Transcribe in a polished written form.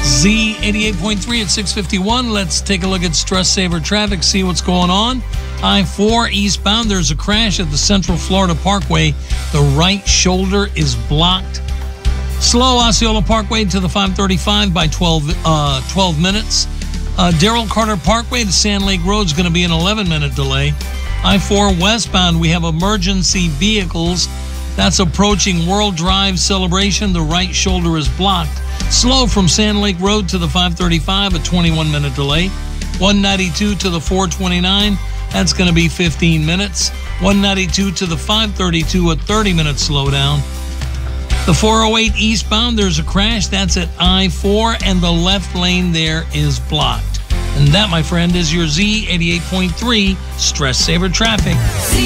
Z88.3 at 6:51. Let's take a look at Stress Saver traffic, see what's going on. I-4 eastbound, there's a crash at the Central Florida Parkway. The right shoulder is blocked. Slow Osceola Parkway to the 535 by 12 minutes. Darrell Carter Parkway to Sand Lake Road is going to be an 11-minute delay. I-4 westbound, we have emergency vehicles. That's approaching World Drive Celebration. The right shoulder is blocked. Slow from Sand Lake Road to the 535, a 21-minute delay. 192 to the 429, that's going to be 15 minutes. 192 to the 532, a 30-minute slowdown. The 408 eastbound, there's a crash. That's at I-4, and the left lane there is blocked. And that, my friend, is your Z88.3 Stress Saver traffic.